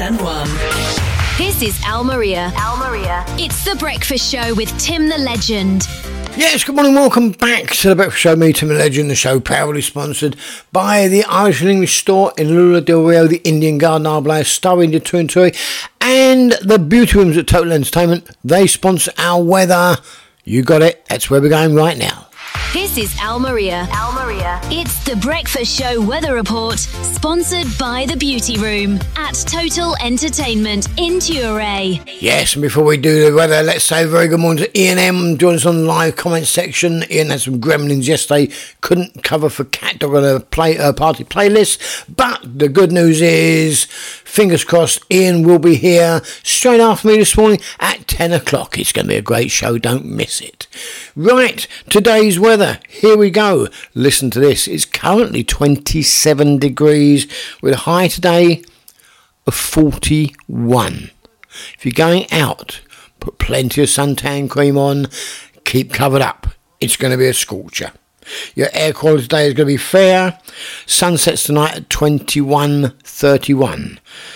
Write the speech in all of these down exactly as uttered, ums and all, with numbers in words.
and one. This is Al Maria. Al Maria. It's The Breakfast Show with Tim the Legend. Yes, good morning, welcome back to The Breakfast Show. Me, Tim the Legend. The show proudly sponsored by the Irish and English store in Lula del Rio, the Indian Garden Arbor, Star India Tour and Tour, and the Beauty Rooms at Total Entertainment. They sponsor our weather. You got it. That's where we're going right now. This is Al Maria. Al Maria. It's The Breakfast Show Weather Report, sponsored by The Beauty Room at Total Entertainment in Touré. Yes, and before we do the weather, let's say a very good morning to Ian M. Join us on the live comment section. Ian had some gremlins yesterday, couldn't cover for Cat Dog on a play, uh, party playlist, but the good news is, fingers crossed, Ian will be here straight after me this morning at ten o'clock. It's going to be a great show, don't miss it. Right, today's weather. Here we go. Listen to this. It's currently twenty-seven degrees with a high today of forty-one. If you're going out, put plenty of suntan cream on. Keep covered up. It's going to be a scorcher. Your air quality today is going to be fair. Sunsets tonight at twenty-one thirty-one.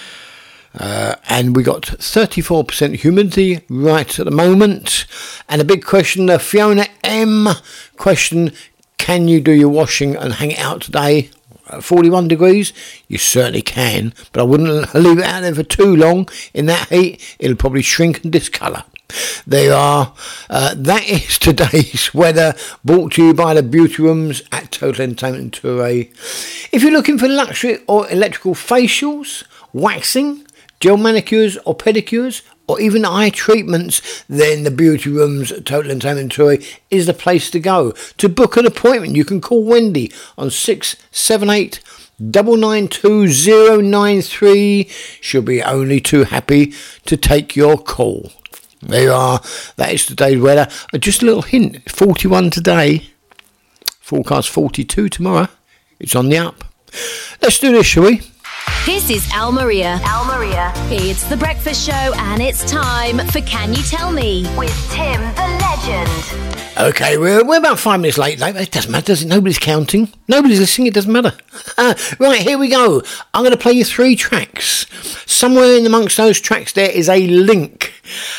Uh, and we got thirty-four percent humidity right at the moment. And a big question, the Fiona M question, can you do your washing and hang it out today at forty-one degrees? You certainly can, but I wouldn't leave it out there for too long in that heat. It'll probably shrink and discolour. There you are. Uh, that is today's weather, brought to you by the Beauty Rooms at Total Entertainment in Touré. If you're looking for luxury or electrical facials, waxing, gel manicures or pedicures, or even eye treatments, then the Beauty Rooms at Total Entertainment Tour is the place to go. To book an appointment, you can call Wendy on six seven eight, nine nine two, zero nine three. She'll be only too happy to take your call. There you are. That is today's weather. Just a little hint, forty-one today. Forecast forty-two tomorrow. It's on the up. Let's do this, shall we? This is Al Maria. Al Maria. It's The Breakfast Show and it's time for Can You Tell Me? With Tim the Legend. Okay, we're, we're about five minutes late. Like, it doesn't matter, does it? Nobody's counting. Nobody's listening, it doesn't matter. Uh, right, here we go. I'm going to play you three tracks. Somewhere in amongst those tracks there is a link.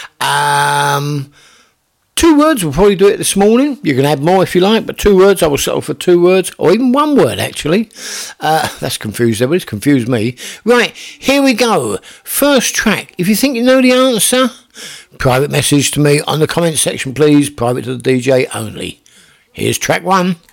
Um... Two words, we'll probably do it this morning. You can add more if you like, but two words, I will settle for two words, or even one word, actually. Uh, that's confused everybody, it's confused me. Right, here we go. First track. If you think you know the answer, private message to me on the comment section, please. Private to the D J only. Here's track one.